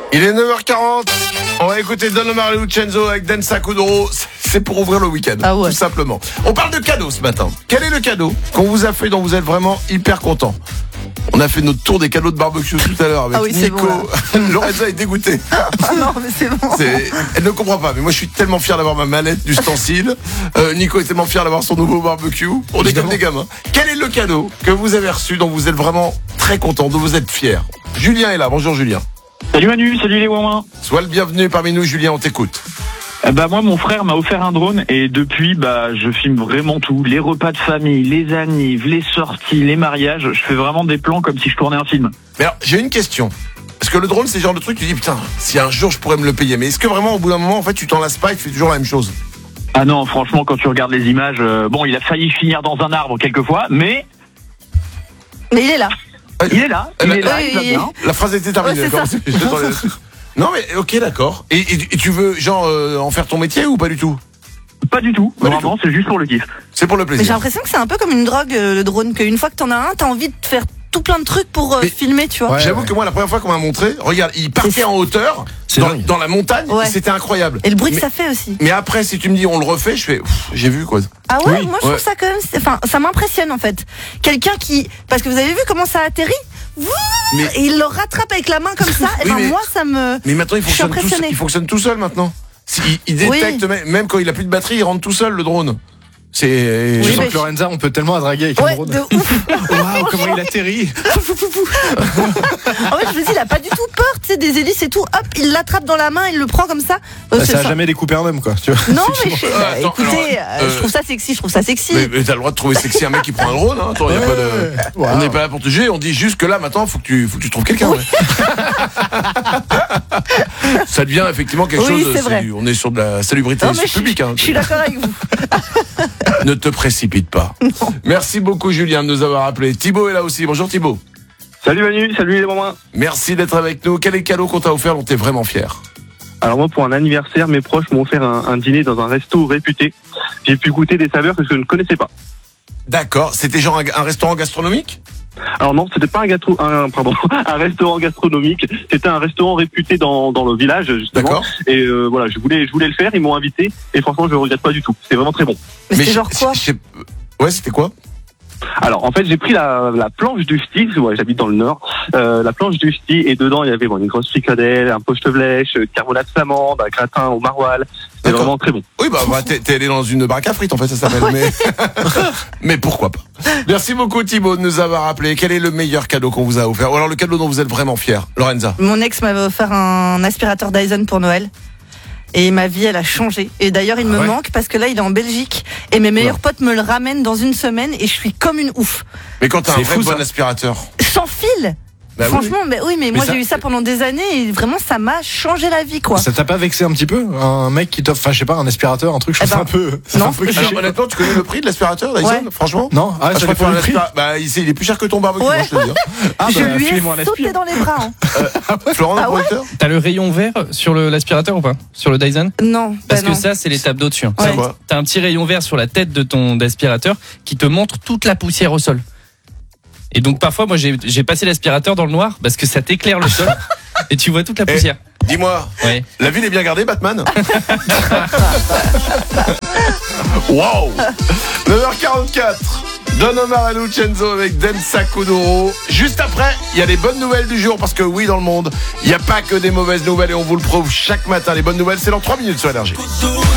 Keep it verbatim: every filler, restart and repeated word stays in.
Il est neuf heures quarante. On va écouter Don Omar et Lucenzo avec Densa Kuduro. C'est pour ouvrir le week-end, ah ouais. tout simplement. On parle de cadeaux ce matin. Quel est le cadeau qu'on vous a fait dont vous êtes vraiment hyper content? On a fait notre tour des cadeaux de barbecue tout à l'heure avec ah oui, Nico. Bon, Lorenza est dégoûtée. Ah non, mais c'est bon. C'est... Elle ne comprend pas, mais moi je suis tellement fier d'avoir ma mallette d'ustensile. Euh, Nico est tellement fier d'avoir son nouveau barbecue. On est comme des gamins. Quel est le cadeau que vous avez reçu dont vous êtes vraiment très content, dont vous êtes fier? Julien est là. Bonjour Julien. Salut Manu, salut les Wouin. Sois le bienvenu parmi nous Julien, on t'écoute. Euh, bah moi mon frère m'a offert un drone et depuis bah je filme vraiment tout, les repas de famille, les annives, les sorties, les mariages, je fais vraiment des plans comme si je tournais un film. Mais alors j'ai une question. Parce que le drone c'est le genre de truc tu dis putain, si un jour je pourrais me le payer, mais est-ce que vraiment au bout d'un moment en fait tu t'en lasses pas et tu fais toujours la même chose? Ah non, franchement quand tu regardes les images, euh, bon il a failli finir dans un arbre quelquefois, mais mais il est là. Il est là, il la, est là, la, il va bien. La phrase était terminée. Ouais, d'accord. Non mais ok d'accord. Et, et, et tu veux genre euh, en faire ton métier ou pas du tout? Pas du tout, pas vraiment du tout. C'est juste pour le kiff. C'est pour le plaisir. Mais j'ai l'impression que c'est un peu comme une drogue euh, le drone, qu'une fois que t'en as un, t'as envie de faire tout plein de trucs pour euh, filmer, tu vois. Ouais, J'avoue ouais. que moi la première fois qu'on m'a montré, regarde, il partait en hauteur dans, dans la montagne, ouais. c'était incroyable. Et le bruit mais, que ça fait aussi. Mais après si tu me dis on le refait, je fais pff, j'ai vu quoi. Ah ouais, oui. moi je ouais. trouve ça quand même, enfin ça m'impressionne en fait. Quelqu'un qui, parce que vous avez vu comment ça atterrit. Mais... Et il le rattrape avec la main comme ça. Et oui, ben mais... moi, ça me. Mais maintenant, il fonctionne, tout seul, il fonctionne tout seul maintenant. Il, il détecte oui. même quand il a plus de batterie, il rentre tout seul le drone. C'est. Je oui, sens que je... Lorenza, on peut tellement draguer avec ouais, un drone. De ouf. Waouh, comment il atterrit. En fait, je me dis, il a pas du tout peur, tu sais, des hélices et tout. Hop, il l'attrape dans la main, il le prend comme ça. Euh, bah, ça a jamais découpé un homme, quoi. Tu vois. Non, mais je... bah, Attends, écoutez, alors, euh, je trouve ça sexy, je trouve ça sexy. Mais, mais t'as le droit de trouver sexy un mec qui prend un drone, hein. Attends, ouais, y a pas de. Wow. On n'est pas là pour te juger. On dit juste que là, maintenant, faut que tu, faut que tu trouves quelqu'un. Oui. Ouais. Ça devient effectivement quelque oui, chose. C'est vrai. C'est, on est sur de la salubrité non, publique. Je, hein. je suis d'accord avec vous. Ne te précipite pas. Non. Merci beaucoup Julien de nous avoir appelé. Thibaut est là aussi. Bonjour Thibaut. Salut Manu, salut les mamans. Merci d'être avec nous. Quel est le cadeau qu'on t'a offert dont t'es vraiment fier? Alors moi pour un anniversaire, mes proches m'ont offert un, un dîner dans un resto réputé. J'ai pu goûter des saveurs que je ne connaissais pas. D'accord. C'était genre un, un restaurant gastronomique? Alors non, c'était pas un gâteau, un pardon, un restaurant gastronomique. C'était un restaurant réputé dans dans le village justement. D'accord. Et euh, voilà, je voulais je voulais le faire. Ils m'ont invité et franchement je le regrette pas du tout. C'est vraiment très bon. Mais, Mais c'était genre quoi? Ouais, c'était quoi? Alors en fait j'ai pris la, la planche du sti, ouais, j'habite dans le nord, euh, la planche du sti et dedans il y avait bon, une grosse fricadelle, un poche de blèche, carbonate d'amande, un gratin au maroilles. C'est vraiment très bon. Oui bah, bah t'es, t'es allé dans une baraque à frites en fait ça s'appelle. Ouais. Mais mais pourquoi pas. Merci beaucoup Thibaut de nous avoir appelé. Quel est le meilleur cadeau qu'on vous a offert? Ou alors le cadeau dont vous êtes vraiment fier, Lorenza? Mon ex m'avait offert un aspirateur Dyson pour Noël. Et ma vie, elle a changé. Et d'ailleurs, il me ouais. manque parce que là, il est en Belgique. Et mes meilleurs non. potes me le ramènent dans une semaine et je suis comme une ouf. Mais quand t'as c'est un vrai fou, bon ça. aspirateur. Sans fil. Bah Franchement, oui. Mais oui, mais, mais moi ça... j'ai eu ça pendant des années et vraiment ça m'a changé la vie, quoi. Ça t'a pas vexé un petit peu, un mec qui t'offre, enfin je sais pas, un aspirateur, un truc, je eh trouve ben, ça un peu. Ça non, un peu alors, honnêtement, tu connais le prix de l'aspirateur, Dyson, ouais. franchement? Non, ah, ah ça dépend le prix. Bah, il, il est plus cher que ton barbecue, ouais. moi, je te dis. Ah, bah, je lui ai sauté dans les bras. Hein. Euh, Florent, le ah producteur? T'as le rayon vert sur le, l'aspirateur ou pas? Sur le Dyson? Non. Parce bah que non. ça, c'est l'étape d'au-dessus. Hein. Ouais. T'as un petit rayon vert sur la tête de ton aspirateur qui te montre toute la poussière au sol. Et donc parfois moi j'ai, j'ai passé l'aspirateur dans le noir parce que ça t'éclaire le sol et tu vois toute la poussière. Eh, dis-moi, ouais. La ville est bien gardée, Batman? Wow. neuf heures quarante-quatre. Don Omar et Lucenzo avec Densa Kuduro. Juste après, il y a les bonnes nouvelles du jour parce que oui, dans le monde, il n'y a pas que des mauvaises nouvelles et on vous le prouve chaque matin. Les bonnes nouvelles, c'est dans trois minutes sur Énergie.